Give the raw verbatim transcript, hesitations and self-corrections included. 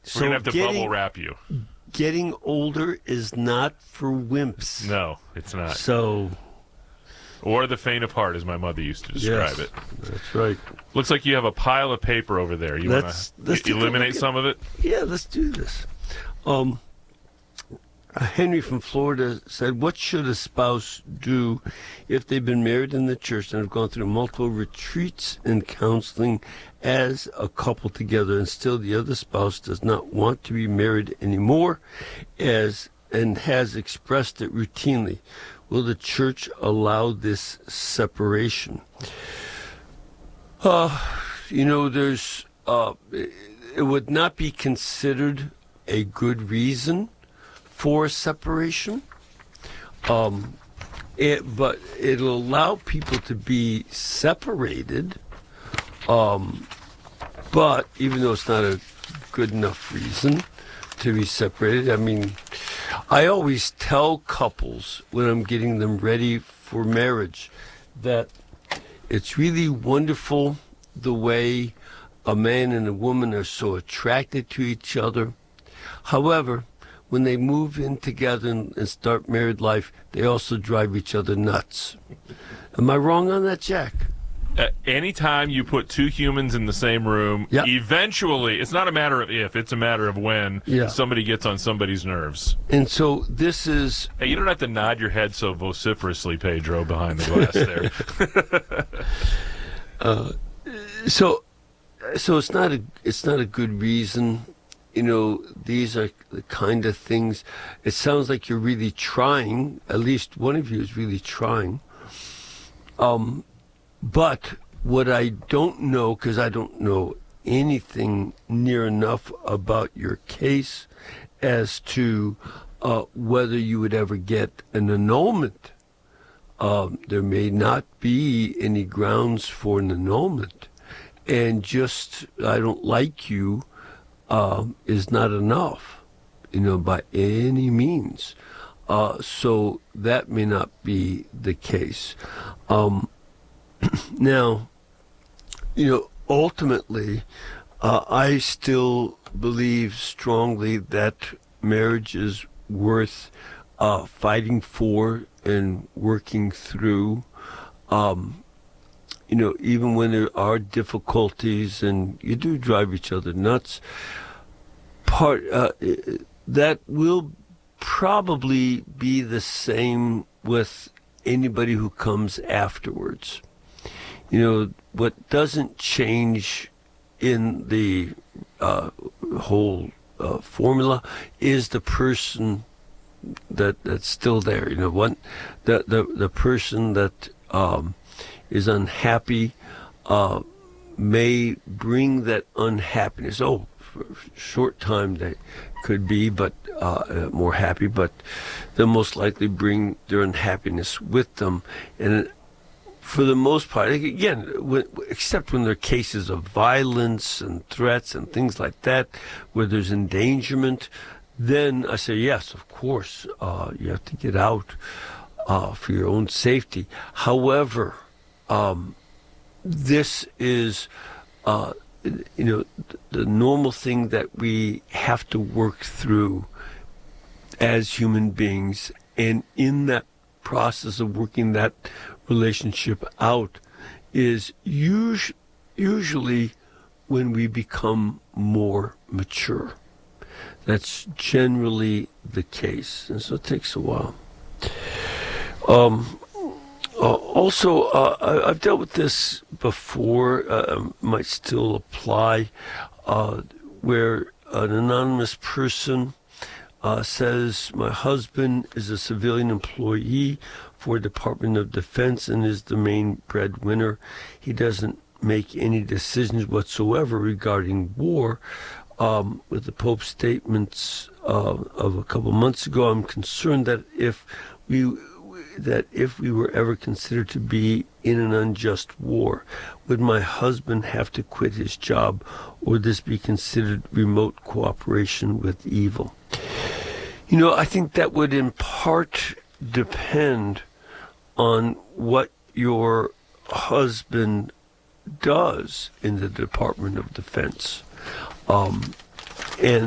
So We're going to have to getting, bubble wrap you. Getting older is not for wimps. No, it's not. So... Or the faint of heart, as my mother used to describe yes, it. That's right. Looks like you have a pile of paper over there. You want to eliminate some of it? Yeah, let's do this. Um, Henry from Florida said, what should a spouse do if they've been married in the church and have gone through multiple retreats and counseling as a couple together, and still the other spouse does not want to be married anymore as and has expressed it routinely? Will the church allow this separation? Uh, you know, there's, uh, it would not be considered a good reason for separation. Um, it, but it'll allow people to be separated. Um, but even though it's not a good enough reason to be separated, I mean, I always tell couples when I'm getting them ready for marriage that it's really wonderful the way a man and a woman are so attracted to each other. However, when they move in together and, and start married life, they also drive each other nuts. Am I wrong on that, Jack? Uh, anytime you put two humans in the same room, yep. eventually, it's not a matter of if, it's a matter of when yeah. somebody gets on somebody's nerves. And so this is... Hey, you don't have to nod your head so vociferously, Pedro, behind the glass there. uh, so so it's not a it's not a good reason. You know, these are the kind of things... It sounds like you're really trying. At least one of you is really trying. Um... But what I don't know, because I don't know anything near enough about your case as to uh, whether you would ever get an annulment. Um, there may not be any grounds for an annulment. And just, I don't like you, um, is not enough, you know, by any means. Uh, so that may not be the case. Um, Now, you know, ultimately, uh, I still believe strongly that marriage is worth uh, fighting for and working through. Um, you know, even when there are difficulties and you do drive each other nuts, part uh, that will probably be the same with anybody who comes afterwards. You know, what doesn't change in the uh, whole uh, formula is the person that that's still there. You know, one the the the person that um, is unhappy uh, may bring that unhappiness. Oh, for a short time they could be, but uh, more happy. But they'll most likely bring their unhappiness with them, and for the most part, again, when, except when there are cases of violence and threats and things like that, where there's endangerment, then I say, yes, of course, uh, you have to get out uh, for your own safety. However, um, this is, uh, you know, the normal thing that we have to work through as human beings, and in that process of working that relationship out is us- usually when we become more mature. That's generally the case, and so it takes a while. Um, uh, also, uh, I, I've dealt with this before, uh, might still apply, uh, where an anonymous person Uh, says, my husband is a civilian employee for Department of Defense and is the main breadwinner. He doesn't make any decisions whatsoever regarding war. Um, with the Pope's statements uh, of a couple months ago, I'm concerned that if we that if we were ever considered to be in an unjust war, would my husband have to quit his job, or would this be considered remote cooperation with evil? You know, I think that would in part depend on what your husband does in the Department of Defense. Um, and